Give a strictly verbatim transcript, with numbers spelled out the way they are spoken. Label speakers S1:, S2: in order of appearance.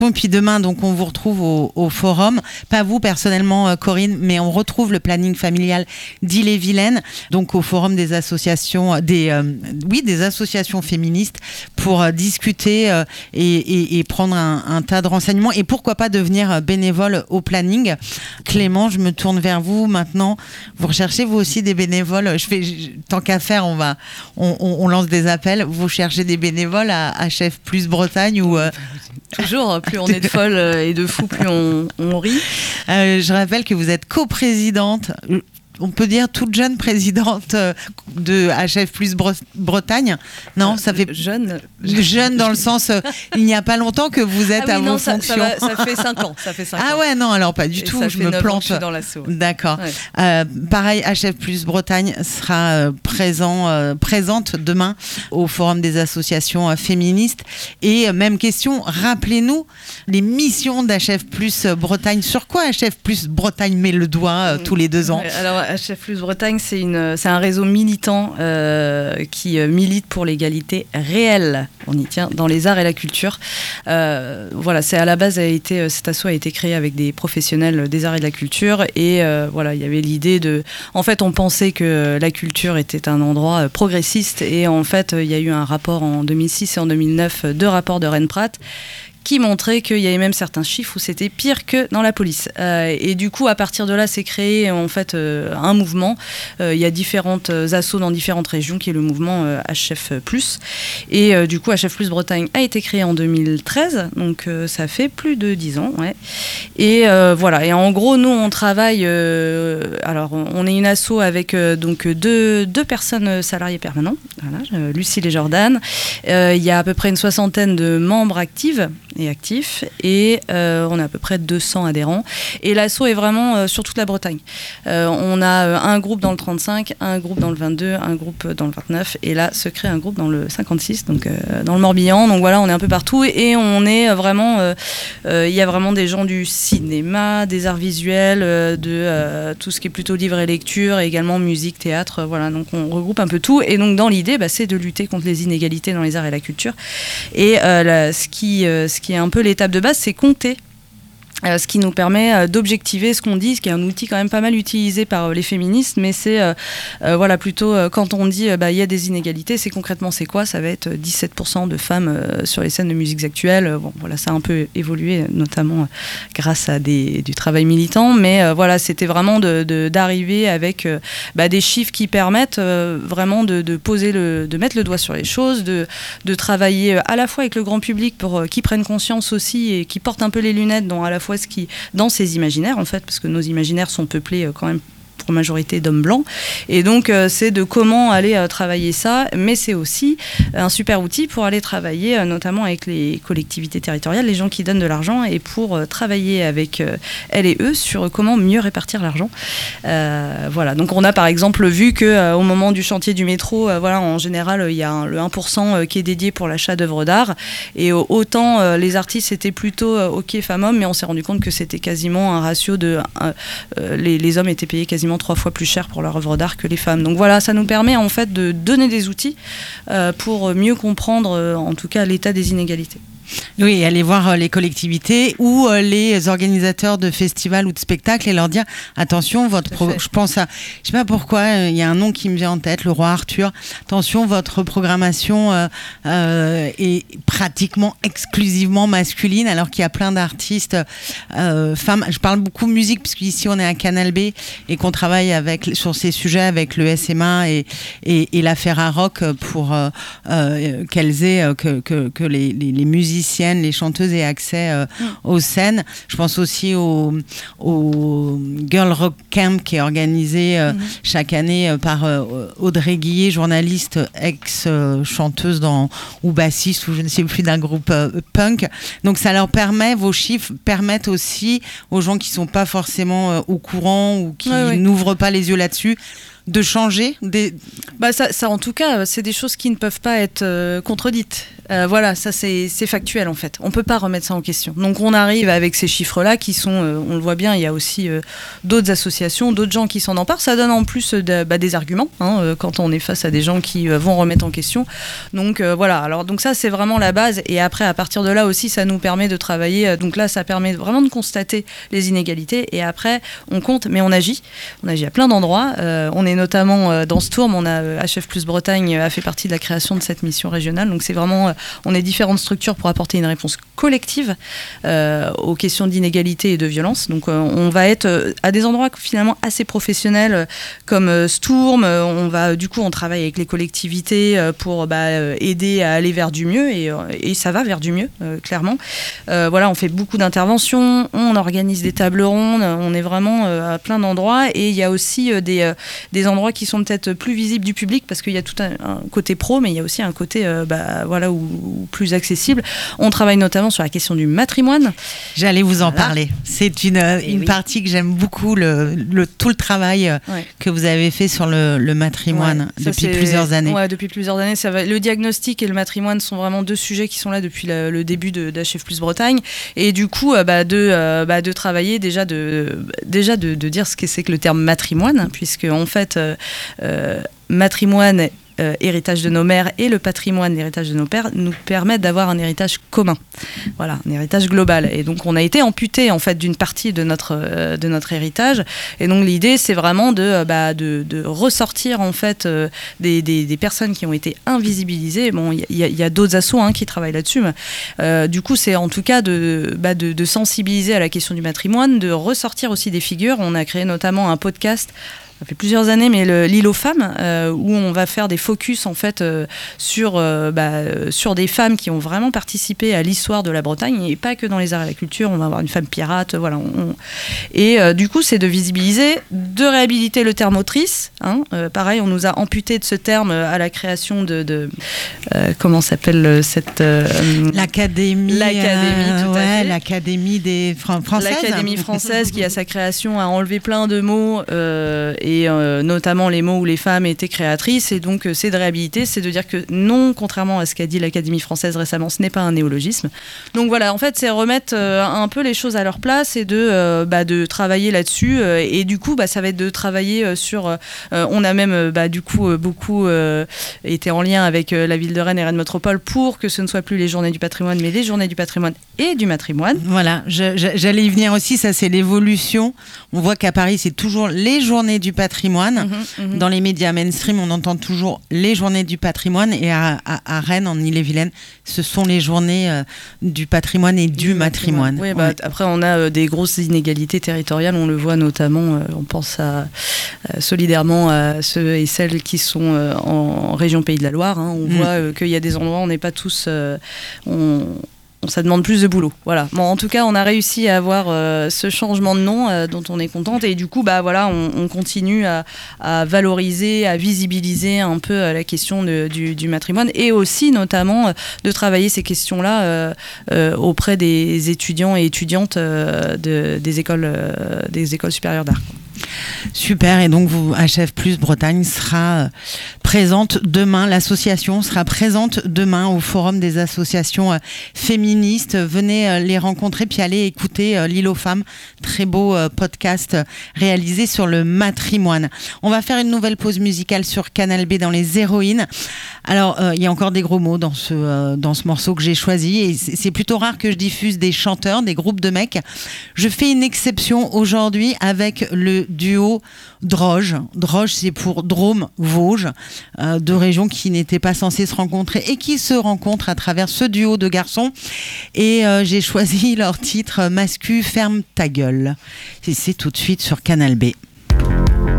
S1: Et puis demain, donc, on vous retrouve au, au forum. Pas vous personnellement, euh, Corinne, mais on retrouve le planning familial d'Ille-et-Vilaine, donc au forum des associations, des, euh, oui, des associations féministes pour euh, discuter euh, et, et, et prendre un, un tas de renseignements. Et pourquoi pas devenir bénévole au planning. Clément, je me tourne vers vous maintenant. Vous recherchez vous aussi des bénévoles. Je fais, je, tant qu'à faire, on va, on, on, on lance des appels. Vous cherchez des bénévoles à, à Chef Plus Bretagne ou euh,
S2: toujours, plus on est de folles et de fous, plus on, on rit.
S1: Euh, je rappelle que vous êtes coprésidente, on peut dire toute jeune présidente de H F plus Bretagne. Non, ça fait
S2: jeune.
S1: Jeune dans le sens, euh, il n'y a pas longtemps que vous êtes ah oui, à non, vos ça, fonctions.
S2: Ça, va, ça fait cinq ans. Ça fait cinq
S1: ah
S2: ans.
S1: ouais, non, alors pas du et tout. Je me plante.
S2: Je suis dans l'assaut.
S1: D'accord. Ouais. Euh, pareil, H F plus Bretagne sera euh, présent, euh, présente demain au Forum des associations euh, féministes. Et euh, même question, rappelez-nous les missions d'H F plus Bretagne. Sur quoi H F plus Bretagne met le doigt euh, tous les deux ans?
S2: Alors, H F plus Bretagne, c'est, une, c'est un réseau militant euh, qui milite pour l'égalité réelle. On y tient dans les arts et la culture. Euh, voilà, c'est à la base a été cet asso a été créé avec des professionnels des arts et de la culture et euh, voilà, il y avait l'idée de. En fait, on pensait que la culture était un endroit progressiste et en fait, il y a eu un rapport en deux mille six et en deux mille neuf, deux rapports de Rennes-Pratt qui montrait qu'il y avait même certains chiffres où c'était pire que dans la police. Euh, et du coup, à partir de là, s'est créé en fait euh, un mouvement. Euh, il y a différentes assos dans différentes régions qui est le mouvement euh, H F plus. Et euh, du coup, H F plus Bretagne a été créé en deux mille treize, donc euh, ça fait plus de dix ans. Ouais. Et euh, voilà. Et en gros, nous, on travaille. Euh, alors, on est une asso avec euh, donc deux, deux personnes salariées permanentes. Voilà, euh, Lucille et Jordan. Euh, il y a à peu près une soixantaine de membres actifs. et actifs et euh, on a à peu près deux cents adhérents et l'asso est vraiment euh, sur toute la Bretagne. Euh, on a euh, un groupe dans le trente-cinq, un groupe dans le vingt-deux, un groupe dans le vingt-neuf et là se crée un groupe dans le cinquante-six, donc euh, dans le Morbihan. Donc voilà, on est un peu partout et on est vraiment, il euh, euh, y a vraiment des gens du cinéma, des arts visuels, euh, de euh, tout ce qui est plutôt livre et lecture et également musique, théâtre, euh, voilà, donc on regroupe un peu tout et donc dans l'idée, bah, c'est de lutter contre les inégalités dans les arts et la culture et euh, la, ce qui euh, ce qui est un peu l'étape de base, c'est compter. Euh, ce qui nous permet euh, d'objectiver ce qu'on dit, ce qui est un outil quand même pas mal utilisé par euh, les féministes, mais c'est euh, euh, voilà, plutôt euh, quand on dit il euh, bah, y a des inégalités, c'est concrètement c'est quoi? Ça va être dix-sept pour cent de femmes euh, sur les scènes de musiques actuelles. Euh, bon, voilà, ça a un peu évolué, notamment euh, grâce à des, du travail militant, mais euh, voilà, c'était vraiment de, de, d'arriver avec euh, bah, des chiffres qui permettent euh, vraiment de, de poser le, de mettre le doigt sur les choses, de, de travailler à la fois avec le grand public pour euh, qu'ils prennent conscience aussi et qu'ils portent un peu les lunettes dans à la fois ce qui, dans ces imaginaires en fait, parce que nos imaginaires sont peuplés euh, quand même pour majorité d'hommes blancs et donc euh, c'est de comment aller euh, travailler ça, mais c'est aussi un super outil pour aller travailler euh, notamment avec les collectivités territoriales, les gens qui donnent de l'argent et pour euh, travailler avec euh, elles et eux sur comment mieux répartir l'argent. Euh, voilà, donc on a par exemple vu que euh, au moment du chantier du métro, euh, voilà, en général il y a un, le un pour cent qui est dédié pour l'achat d'œuvres d'art et euh, autant euh, les artistes étaient plutôt euh, ok femmes-hommes, mais on s'est rendu compte que c'était quasiment un ratio de euh, euh, les, les hommes étaient payés quasiment trois fois plus cher pour leur œuvre d'art que les femmes. Donc voilà, ça nous permet en fait de donner des outils euh, pour mieux comprendre euh, en tout cas l'état des inégalités.
S1: Oui, aller voir euh, les collectivités ou euh, les organisateurs de festivals ou de spectacles et leur dire attention, votre pro- je pense à, je sais pas pourquoi, il euh, y a un nom qui me vient en tête, le roi Arthur. Attention, votre programmation euh, euh, est pratiquement exclusivement masculine, alors qu'il y a plein d'artistes euh, femmes. Je parle beaucoup musique puisque ici on est à Canal B et qu'on travaille avec sur ces sujets avec le S M A et et, et la Ferrarock pour euh, euh, qu'elles aient euh, que, que que les les, les musiciens les chanteuses aient accès euh, mmh. aux scènes. Je pense aussi au, au Girl Rock Camp qui est organisé euh, mmh. chaque année euh, par euh, Audrey Guillet, journaliste ex-chanteuse dans, ou bassiste ou je ne sais plus d'un groupe euh, punk. Donc ça leur permet, vos chiffres permettent aussi aux gens qui ne sont pas forcément euh, au courant ou qui ouais, ouais. n'ouvrent pas les yeux là-dessus de changer des...
S2: Bah ça, ça, en tout cas, c'est des choses qui ne peuvent pas être euh, contredites. Euh, voilà, ça c'est, c'est factuel en fait. On ne peut pas remettre ça en question. Donc on arrive avec ces chiffres-là qui sont, euh, on le voit bien, il y a aussi euh, d'autres associations, d'autres gens qui s'en emparent. Ça donne en plus de, bah, des arguments hein, euh, quand on est face à des gens qui euh, vont remettre en question. Donc euh, voilà, alors donc ça c'est vraiment la base. Et après à partir de là aussi ça nous permet de travailler. Euh, donc là ça permet vraiment de constater les inégalités et après on compte mais on agit. On agit à plein d'endroits. Euh, on est notamment euh, dans ce tour, on a euh, H F plus Bretagne a fait partie de la création de cette mission régionale. Donc c'est vraiment euh, on est différentes structures pour apporter une réponse collective euh, aux questions d'inégalité et de violence. Donc euh, on va être euh, à des endroits finalement assez professionnels euh, comme euh, Sturm. Euh, on va du coup on travaille avec les collectivités euh, pour bah, euh, aider à aller vers du mieux et, euh, et ça va vers du mieux euh, clairement. Euh, voilà, on fait beaucoup d'interventions, on organise des tables rondes, on est vraiment euh, à plein d'endroits et il y a aussi euh, des, euh, des endroits qui sont peut-être plus visibles du public parce qu'il y a tout un, un côté pro mais il y a aussi un côté euh, bah, voilà, où, où plus accessible. On travaille notamment sur la question du matrimoine.
S1: J'allais vous en voilà. parler. C'est une, une oui. partie que j'aime beaucoup, le, le, tout le travail ouais. que vous avez fait sur le, le matrimoine ouais, depuis plusieurs années.
S2: Ouais, depuis plusieurs années. Ça va, le diagnostic et le matrimoine sont vraiment deux sujets qui sont là depuis le, le début de, d'H F plus Bretagne. Et du coup, bah, de, euh, bah, de travailler déjà, de, déjà de, de dire ce que c'est que le terme matrimoine, puisque en fait, euh, euh, matrimoine Euh, héritage de nos mères et le patrimoine, l'héritage de nos pères, nous permettent d'avoir un héritage commun. Voilà, un héritage global. Et donc, on a été amputé, en fait, d'une partie de notre, euh, de notre héritage. Et donc, l'idée, c'est vraiment de, euh, bah, de, de ressortir, en fait, euh, des, des, des personnes qui ont été invisibilisées. Bon, il y, y, y a d'autres assos hein, qui travaillent là-dessus. Mais, euh, du coup, c'est en tout cas de, bah, de, de sensibiliser à la question du matrimoine, de ressortir aussi des figures. On a créé notamment un podcast ça fait plusieurs années, mais le, l'île aux femmes, euh, où on va faire des focus en fait euh, sur, euh, bah, sur des femmes qui ont vraiment participé à l'histoire de la Bretagne, et pas que dans les arts et la culture. On va avoir une femme pirate, voilà. On, et euh, du coup, c'est de visibiliser, de réhabiliter le terme autrice. Hein, euh, pareil, on nous a amputé de ce terme à la création de, de euh, comment s'appelle cette euh,
S1: l'académie,
S2: l'académie,
S1: euh,
S2: tout
S1: ouais,
S2: à fait.
S1: l'académie des Fran- françaises.
S2: L'académie française qui à sa création a enlevé plein de mots. Euh, et et euh, notamment les mots où les femmes étaient créatrices, et donc euh, c'est de réhabiliter, c'est de dire que non, contrairement à ce qu'a dit l'Académie française récemment, ce n'est pas un néologisme. Donc voilà, en fait c'est remettre euh, un peu les choses à leur place et de, euh, bah, de travailler là-dessus, euh, et du coup bah, ça va être de travailler euh, sur, euh, on a même euh, bah, du coup euh, beaucoup euh, été en lien avec euh, la ville de Rennes et Rennes Métropole pour que ce ne soit plus les journées du patrimoine mais les journées du patrimoine et du matrimoine.
S1: Voilà, je, je, j'allais y venir aussi, ça c'est l'évolution. On voit qu'à Paris c'est toujours les journées du patrimoine. Mmh, mmh. Dans les médias mainstream, on entend toujours les journées du patrimoine, et à, à, à Rennes, en Île-et-Vilaine, ce sont les journées euh, du patrimoine et du, du matrimoine.
S2: matrimoine. Oui, bah, ouais. Après, on a euh, des grosses inégalités territoriales, on le voit notamment, euh, on pense à, euh, solidairement à ceux et celles qui sont euh, en, en région Pays de la Loire. Hein. On mmh. voit euh, qu'il y a des endroits où on n'est pas tous... Euh, on, ça demande plus de boulot. Voilà. Bon, en tout cas, on a réussi à avoir euh, ce changement de nom euh, dont on est contente, et du coup, bah voilà, on, on continue à, à valoriser, à visibiliser un peu euh, la question de, du, du matrimoine, et aussi notamment euh, de travailler ces questions-là euh, euh, auprès des étudiants et étudiantes euh, de, des écoles, euh, des écoles supérieures d'art.
S1: Super, et donc vous, H F plus Bretagne sera présente demain, l'association sera présente demain au Forum des associations féministes. Venez les rencontrer, puis allez écouter l'Île aux femmes, très beau podcast réalisé sur le matrimoine. On va faire une nouvelle pause musicale sur Canal B dans Les Héroïnes. Alors, il euh, y a encore des gros mots dans ce, euh, dans ce morceau que j'ai choisi, et c'est, c'est plutôt rare que je diffuse des chanteurs, des groupes de mecs. Je fais une exception aujourd'hui avec le duo Droge. Droge, c'est pour Drôme-Vosges, euh, deux régions qui n'étaient pas censées se rencontrer et qui se rencontrent à travers ce duo de garçons. Et euh, j'ai choisi leur titre Mascu, ferme ta gueule. Et c'est tout de suite sur Canal B.